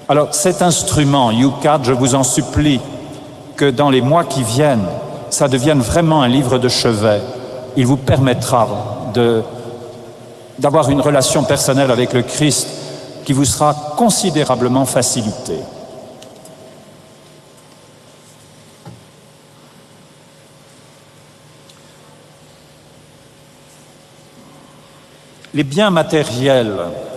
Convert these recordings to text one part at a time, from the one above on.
Alors cet instrument, YouCat, je vous en supplie, que dans les mois qui viennent, ça devienne vraiment un livre de chevet. Il vous permettra d'avoir une relation personnelle avec le Christ qui vous sera considérablement facilitée. Les biens matériels,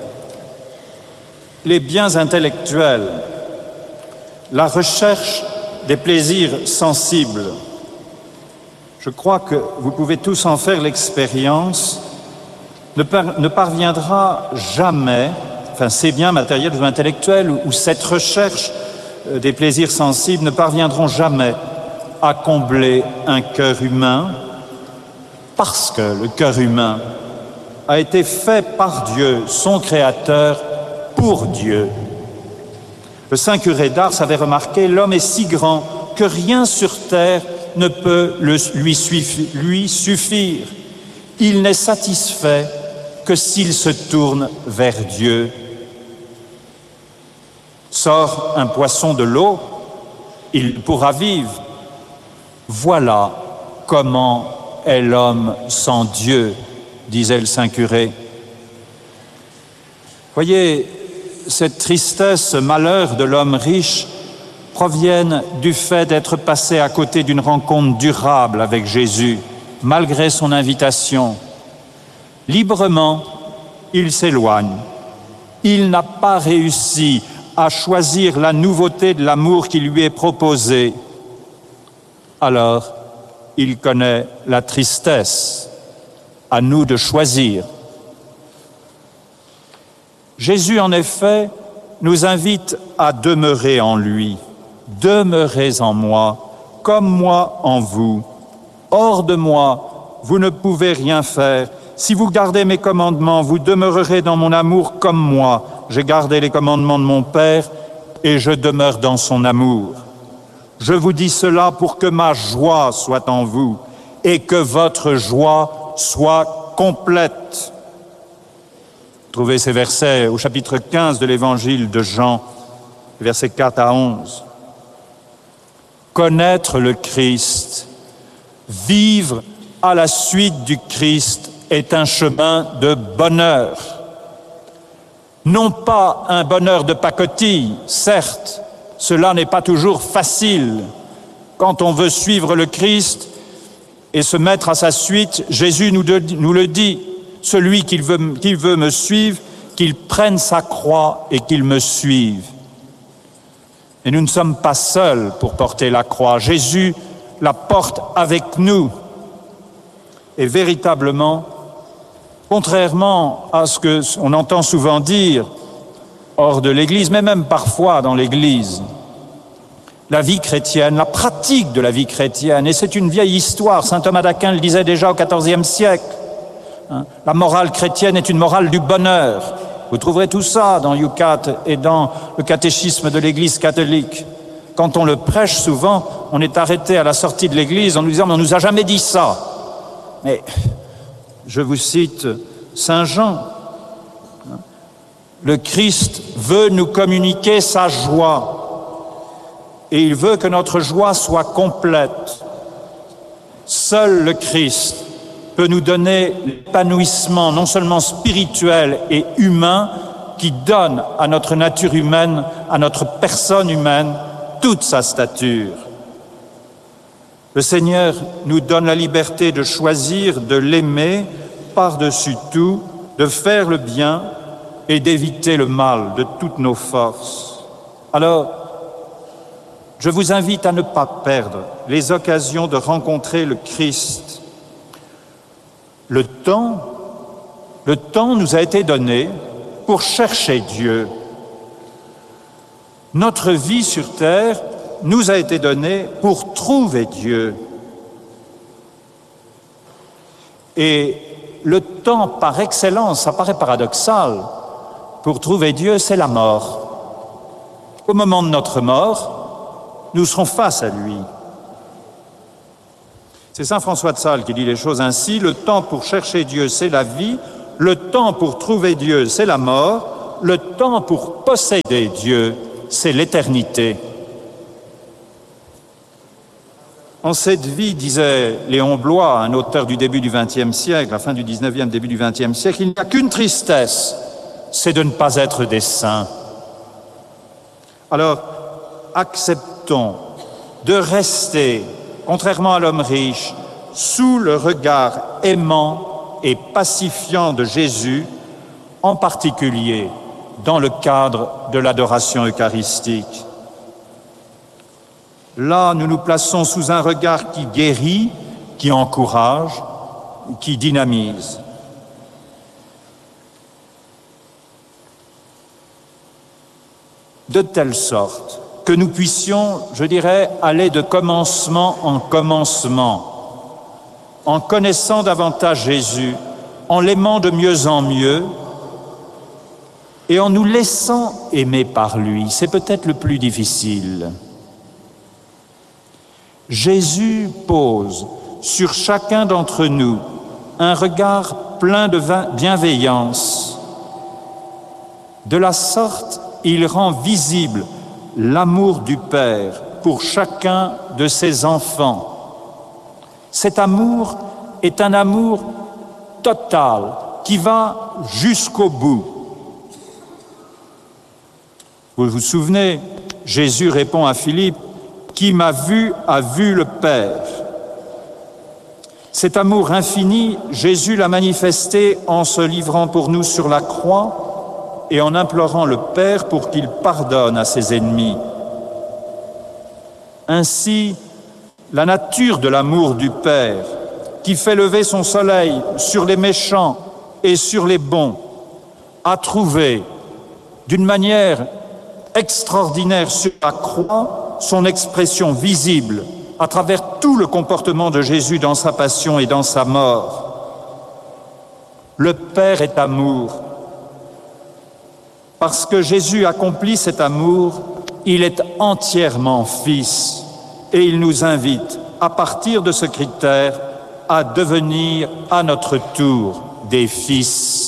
les biens intellectuels, la recherche des plaisirs sensibles, je crois que vous pouvez tous en faire l'expérience, ne parviendra jamais, enfin ces biens matériels ou intellectuels ou cette recherche des plaisirs sensibles ne parviendront jamais à combler un cœur humain, parce que le cœur humain a été fait par Dieu, son Créateur, pour Dieu. Le saint curé d'Ars avait remarqué « L'homme est si grand que rien sur terre ne peut lui suffire. Il n'est satisfait que s'il se tourne vers Dieu. » Sort un poisson de l'eau, il pourra vivre. Voilà comment est l'homme sans Dieu, disait le saint curé. Voyez, cette tristesse, ce malheur de l'homme riche proviennent du fait d'être passé à côté d'une rencontre durable avec Jésus, malgré son invitation. Librement, il s'éloigne. Il n'a pas réussi à choisir la nouveauté de l'amour qui lui est proposé. Alors, il connaît la tristesse. À nous de choisir. Jésus, en effet, nous invite à demeurer en lui. Demeurez en moi, comme moi en vous. Hors de moi, vous ne pouvez rien faire. Si vous gardez mes commandements, vous demeurerez dans mon amour comme moi. J'ai gardé les commandements de mon Père et je demeure dans son amour. Je vous dis cela pour que ma joie soit en vous et que votre joie soit complète. Trouvez ces versets au chapitre 15 de l'évangile de Jean, versets 4 à 11. Connaître le Christ, vivre à la suite du Christ est un chemin de bonheur. Non pas un bonheur de pacotille, certes, cela n'est pas toujours facile. Quand on veut suivre le Christ, et se mettre à sa suite, Jésus nous le dit, celui qui veut me suivre, qu'il prenne sa croix et qu'il me suive. Et nous ne sommes pas seuls pour porter la croix. Jésus la porte avec nous. Et véritablement, contrairement à ce qu'on entend souvent dire hors de l'Église, mais même parfois dans l'Église, la vie chrétienne, la pratique de la vie chrétienne, et c'est une vieille histoire, saint Thomas d'Aquin le disait déjà au XIVe siècle, la morale chrétienne est une morale du bonheur. Vous trouverez tout ça dans YouCat et dans le catéchisme de l'Église catholique. Quand on le prêche souvent, on est arrêté à la sortie de l'Église en nous disant « mais on ne nous a jamais dit ça ». Mais je vous cite saint Jean, le Christ veut nous communiquer sa joie. Et il veut que notre joie soit complète. Seul le Christ peut nous donner l'épanouissement non seulement spirituel et humain qui donne à notre nature humaine, à notre personne humaine, toute sa stature. Le Seigneur nous donne la liberté de choisir, de l'aimer par-dessus tout, de faire le bien et d'éviter le mal de toutes nos forces. Alors, je vous invite à ne pas perdre les occasions de rencontrer le Christ. Le temps nous a été donné pour chercher Dieu. Notre vie sur terre nous a été donnée pour trouver Dieu. Et le temps par excellence, ça paraît paradoxal, pour trouver Dieu, c'est la mort. Au moment de notre mort, nous serons face à lui. C'est saint François de Sales qui dit les choses ainsi, le temps pour chercher Dieu, c'est la vie, le temps pour trouver Dieu, c'est la mort, le temps pour posséder Dieu, c'est l'éternité. En cette vie, disait Léon Bloy, un auteur du début du XXe siècle, la fin du XIXe, début du XXe siècle, il n'y a qu'une tristesse, c'est de ne pas être des saints. Alors, acceptons de rester, contrairement à l'homme riche, sous le regard aimant et pacifiant de Jésus, en particulier dans le cadre de l'adoration eucharistique. Là, nous nous plaçons sous un regard qui guérit, qui encourage, qui dynamise. De telle sorte que nous puissions, je dirais, aller de commencement en commencement, en connaissant davantage Jésus, en l'aimant de mieux en mieux et en nous laissant aimer par lui. C'est peut-être le plus difficile. Jésus pose sur chacun d'entre nous un regard plein de bienveillance. De la sorte, il rend visible l'amour du Père pour chacun de ses enfants. Cet amour est un amour total qui va jusqu'au bout. Vous vous souvenez, Jésus répond à Philippe, « Qui m'a vu a vu le Père ». Cet amour infini, Jésus l'a manifesté en se livrant pour nous sur la croix et en implorant le Père pour qu'il pardonne à ses ennemis. Ainsi, la nature de l'amour du Père, qui fait lever son soleil sur les méchants et sur les bons, a trouvé d'une manière extraordinaire sur la croix son expression visible à travers tout le comportement de Jésus dans sa passion et dans sa mort. Le Père est amour. Parce que Jésus accomplit cet amour, il est entièrement Fils et il nous invite, à partir de ce critère, à devenir à notre tour des fils.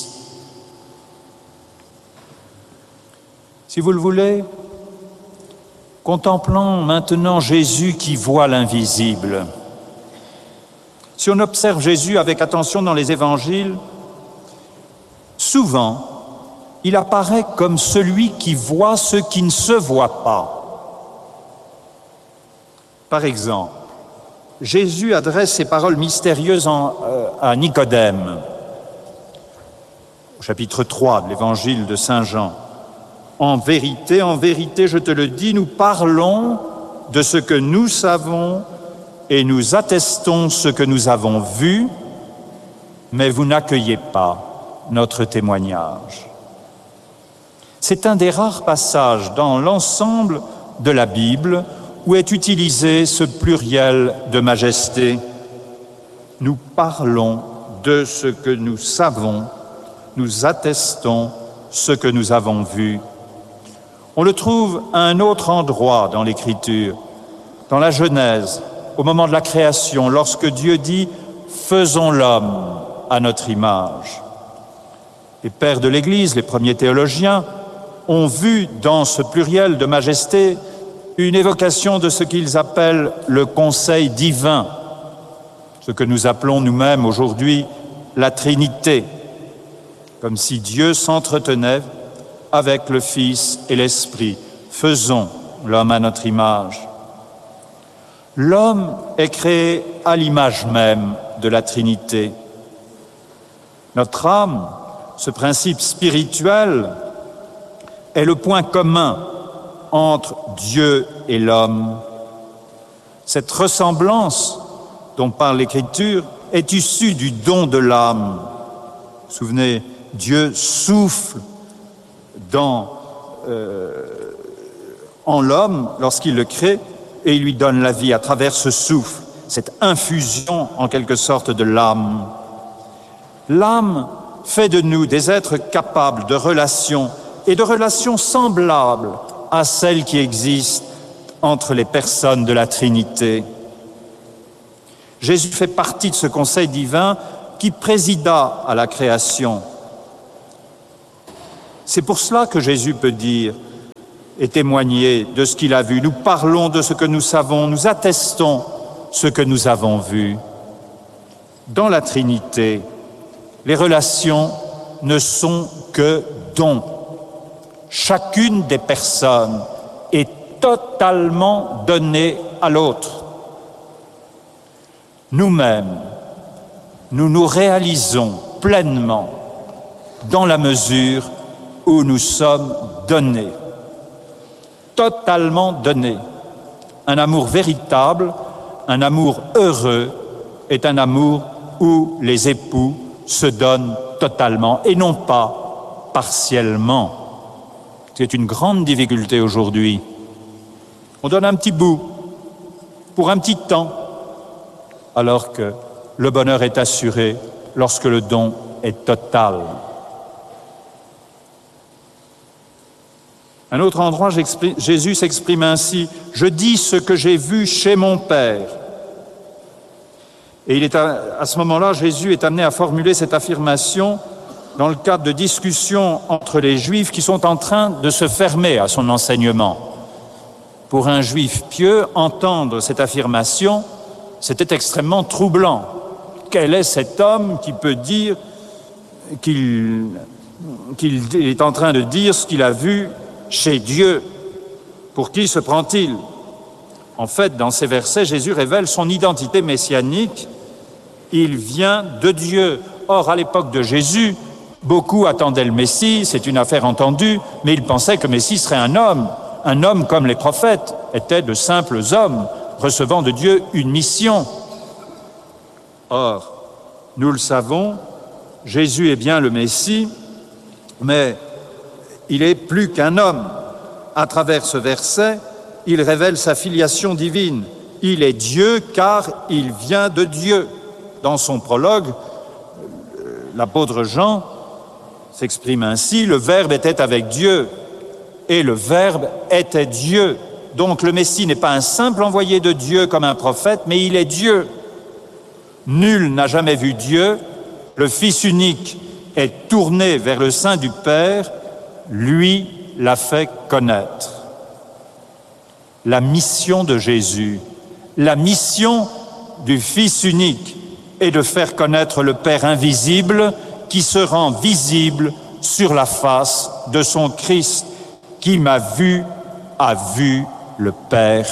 Si vous le voulez, contemplons maintenant Jésus qui voit l'invisible. Si on observe Jésus avec attention dans les évangiles, souvent, il apparaît comme celui qui voit ce qui ne se voit pas. Par exemple, Jésus adresse ces paroles mystérieuses à Nicodème, au chapitre 3 de l'évangile de Saint Jean. En vérité, je te le dis, nous parlons de ce que nous savons et nous attestons ce que nous avons vu, mais vous n'accueillez pas notre témoignage. C'est un des rares passages dans l'ensemble de la Bible où est utilisé ce pluriel de majesté. Nous parlons de ce que nous savons, nous attestons ce que nous avons vu. On le trouve à un autre endroit dans l'Écriture, dans la Genèse, au moment de la création, lorsque Dieu dit « Faisons l'homme à notre image ». Les pères de l'Église, les premiers théologiens, ont vu dans ce pluriel de majesté une évocation de ce qu'ils appellent le conseil divin, ce que nous appelons nous-mêmes aujourd'hui la Trinité, comme si Dieu s'entretenait avec le Fils et l'Esprit. Faisons l'homme à notre image. L'homme est créé à l'image même de la Trinité. Notre âme, ce principe spirituel, est le point commun entre Dieu et l'homme. Cette ressemblance dont parle l'Écriture est issue du don de l'âme. Vous vous souvenez, Dieu souffle en l'homme lorsqu'il le crée et il lui donne la vie à travers ce souffle, cette infusion en quelque sorte de l'âme. L'âme fait de nous des êtres capables de relations et de relations semblables à celles qui existent entre les personnes de la Trinité. Jésus fait partie de ce conseil divin qui présida à la création. C'est pour cela que Jésus peut dire et témoigner de ce qu'il a vu. Nous parlons de ce que nous savons, nous attestons ce que nous avons vu. Dans la Trinité, les relations ne sont que dons. Chacune des personnes est totalement donnée à l'autre. Nous-mêmes, nous nous réalisons pleinement dans la mesure où nous sommes donnés, totalement donnés. Un amour véritable, un amour heureux est un amour où les époux se donnent totalement et non pas partiellement. C'est une grande difficulté aujourd'hui. On donne un petit bout, pour un petit temps, alors que le bonheur est assuré lorsque le don est total. À un autre endroit, Jésus s'exprime ainsi: « Je dis ce que j'ai vu chez mon Père ». Et à ce moment-là, Jésus est amené à formuler cette affirmation dans le cadre de discussions entre les Juifs qui sont en train de se fermer à son enseignement. Pour un Juif pieux, entendre cette affirmation, c'était extrêmement troublant. Quel est cet homme qui peut dire qu'il est en train de dire ce qu'il a vu chez Dieu? Pour qui se prend-il? En fait, dans ces versets, Jésus révèle son identité messianique. Il vient de Dieu. Or, à l'époque de Jésus, beaucoup attendaient le Messie, c'est une affaire entendue, mais ils pensaient que le Messie serait un homme comme les prophètes étaient de simples hommes, recevant de Dieu une mission. Or, nous le savons, Jésus est bien le Messie, mais il est plus qu'un homme. À travers ce verset, il révèle sa filiation divine. Il est Dieu car il vient de Dieu. Dans son prologue, l'apôtre Jean s'exprime ainsi: « Le Verbe était avec Dieu et le Verbe était Dieu ». Donc le Messie n'est pas un simple envoyé de Dieu comme un prophète, mais il est Dieu. Nul n'a jamais vu Dieu. Le Fils unique est tourné vers le sein du Père. Lui l'a fait connaître. La mission de Jésus, la mission du Fils unique est de faire connaître le Père invisible qui se rend visible sur la face de son Christ. Qui m'a vu a vu le Père.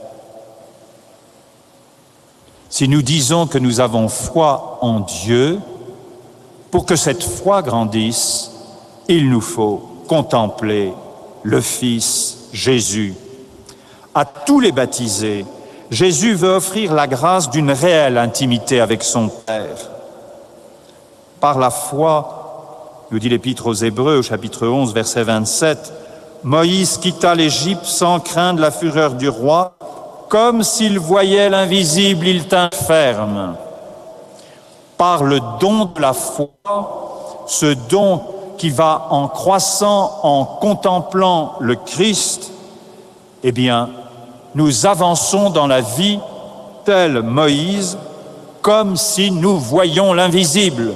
Si nous disons que nous avons foi en Dieu, pour que cette foi grandisse, il nous faut contempler le Fils Jésus. À tous les baptisés, Jésus veut offrir la grâce d'une réelle intimité avec son Père. Par la foi, nous dit l'Épître aux Hébreux au chapitre 11, verset 27, Moïse quitta l'Égypte sans craindre la fureur du roi, comme s'il voyait l'invisible, il tint ferme. Par le don de la foi, ce don qui va en croissant, en contemplant le Christ, eh bien, nous avançons dans la vie tel Moïse, comme si nous voyions l'invisible.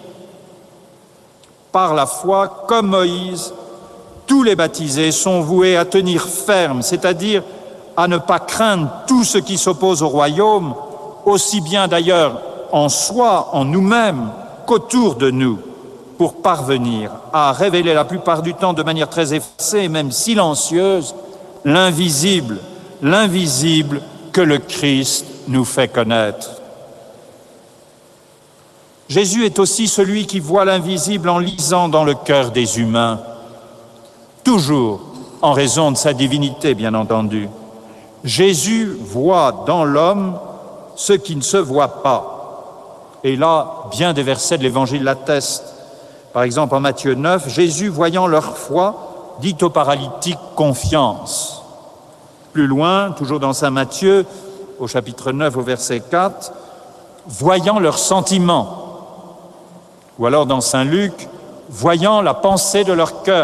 Par la foi, comme Moïse, tous les baptisés sont voués à tenir ferme, c'est-à-dire à ne pas craindre tout ce qui s'oppose au royaume, aussi bien d'ailleurs en soi, en nous-mêmes, qu'autour de nous, pour parvenir à révéler la plupart du temps de manière très effacée et même silencieuse l'invisible que le Christ nous fait connaître. Jésus est aussi celui qui voit l'invisible en lisant dans le cœur des humains, toujours en raison de sa divinité, bien entendu. Jésus voit dans l'homme ce qui ne se voit pas. Et là, bien des versets de l'Évangile l'attestent. Par exemple, en Matthieu 9, Jésus, voyant leur foi, dit aux paralytiques « confiance ». Plus loin, toujours dans saint Matthieu, au chapitre 9, au verset 4, « voyant leurs sentiments ». Ou alors dans saint Luc, « voyant la pensée de leur cœur ».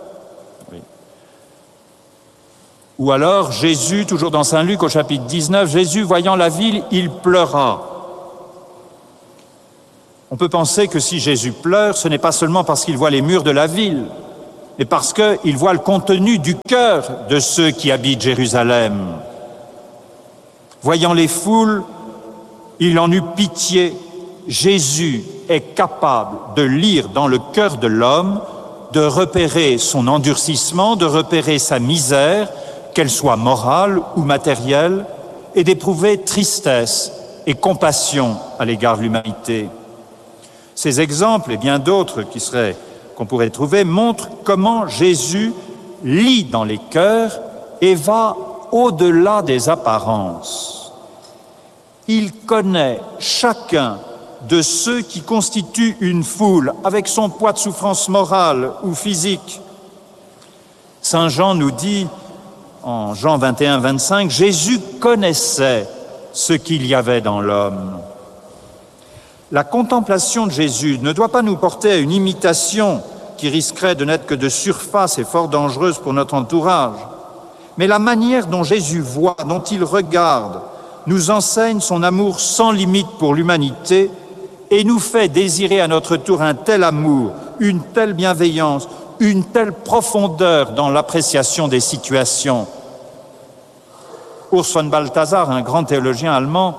Ou alors Jésus, toujours dans saint Luc, au chapitre 19, « Jésus, voyant la ville, il pleura ». On peut penser que si Jésus pleure, ce n'est pas seulement parce qu'il voit les murs de la ville, mais parce qu'il voit le contenu du cœur de ceux qui habitent Jérusalem. Voyant les foules, il en eut pitié. Jésus est capable de lire dans le cœur de l'homme, de repérer son endurcissement, de repérer sa misère, qu'elle soit morale ou matérielle, et d'éprouver tristesse et compassion à l'égard de l'humanité. Ces exemples et bien d'autres qu'on pourrait trouver montrent comment Jésus lit dans les cœurs et va au-delà des apparences. Il connaît chacun de ceux qui constituent une foule avec son poids de souffrance morale ou physique. Saint Jean nous dit, en Jean 21, 25, Jésus connaissait ce qu'il y avait dans l'homme. La contemplation de Jésus ne doit pas nous porter à une imitation qui risquerait de n'être que de surface et fort dangereuse pour notre entourage. Mais la manière dont Jésus voit, dont il regarde, nous enseigne son amour sans limite pour l'humanité et nous fait désirer à notre tour un tel amour, une telle bienveillance, une telle profondeur dans l'appréciation des situations. Urs von Balthasar, un grand théologien allemand,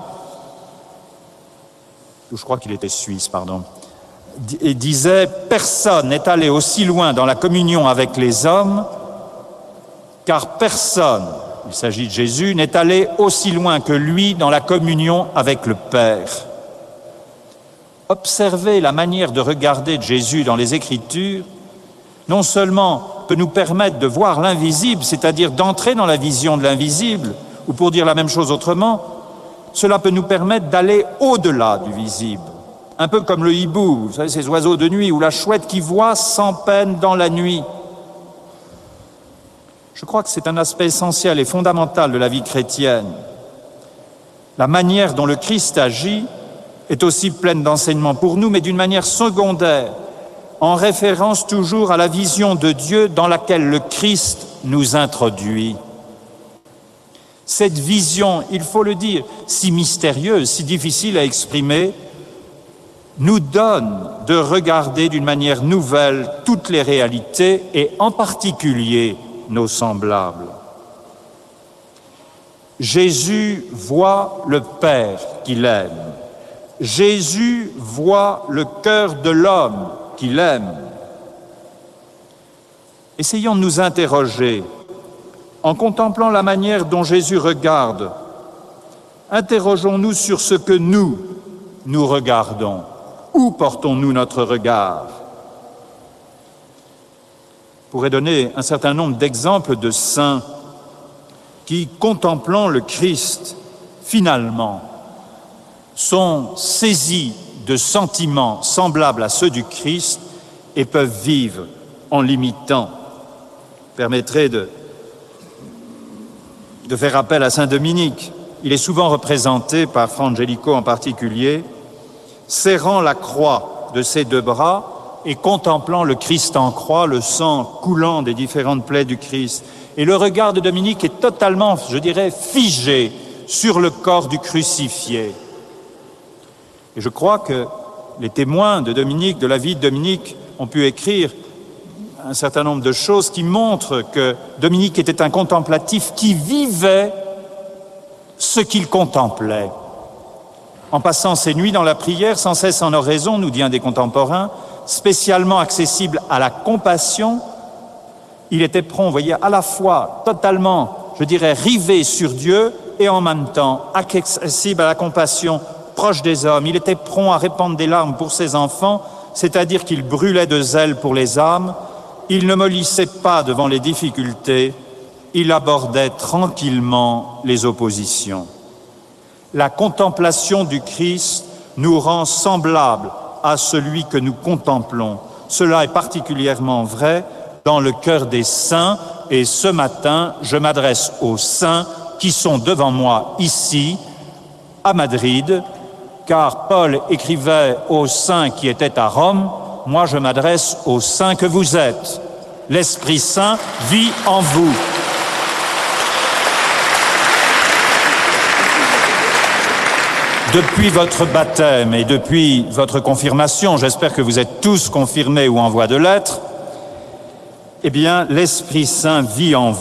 je crois qu'il était suisse, et disait « Personne n'est allé aussi loin dans la communion avec les hommes, car personne, il s'agit de Jésus, n'est allé aussi loin que lui dans la communion avec le Père. » Observer la manière de regarder de Jésus dans les Écritures, non seulement peut nous permettre de voir l'invisible, c'est-à-dire d'entrer dans la vision de l'invisible, ou pour dire la même chose autrement, cela peut nous permettre d'aller au-delà du visible. Un peu comme le hibou, vous savez, ces oiseaux de nuit, ou la chouette qui voit sans peine dans la nuit. Je crois que c'est un aspect essentiel et fondamental de la vie chrétienne. La manière dont le Christ agit est aussi pleine d'enseignements pour nous, mais d'une manière secondaire, en référence toujours à la vision de Dieu dans laquelle le Christ nous introduit. Cette vision, il faut le dire, si mystérieuse, si difficile à exprimer, nous donne de regarder d'une manière nouvelle toutes les réalités et en particulier nos semblables. Jésus voit le Père qu'il aime. Jésus voit le cœur de l'homme qu'il aime. Essayons de nous interroger en contemplant la manière dont Jésus regarde. Interrogeons-nous sur ce que nous regardons. Où portons-nous notre regard? Je pourrais donner un certain nombre d'exemples de saints qui, contemplant le Christ, finalement, sont saisis de sentiments semblables à ceux du Christ et peuvent vivre en l'imitant. Permettrait de faire appel à saint Dominique. Il est souvent représenté par Fra Angelico en particulier, serrant la croix de ses deux bras et contemplant le Christ en croix, le sang coulant des différentes plaies du Christ. Et le regard de Dominique est totalement, je dirais, figé sur le corps du crucifié. Et je crois que les témoins de Dominique, de la vie de Dominique, ont pu écrire un certain nombre de choses qui montrent que Dominique était un contemplatif qui vivait ce qu'il contemplait. En passant ses nuits dans la prière, sans cesse en oraison, nous dit un des contemporains, spécialement accessible à la compassion, il était prompt, vous voyez, à la fois totalement, je dirais, rivé sur Dieu et en même temps accessible à la compassion, proche des hommes. Il était prompt à répandre des larmes pour ses enfants, c'est-à-dire qu'il brûlait de zèle pour les âmes. Il ne mollissait pas devant les difficultés, il abordait tranquillement les oppositions. La contemplation du Christ nous rend semblables à celui que nous contemplons. Cela est particulièrement vrai dans le cœur des saints, et ce matin, je m'adresse aux saints qui sont devant moi ici, à Madrid, car Paul écrivait aux saints qui étaient à Rome. Moi, je m'adresse aux saints que vous êtes. L'Esprit Saint vit en vous. Depuis votre baptême et depuis votre confirmation, j'espère que vous êtes tous confirmés ou en voie de l'être, eh bien, l'Esprit Saint vit en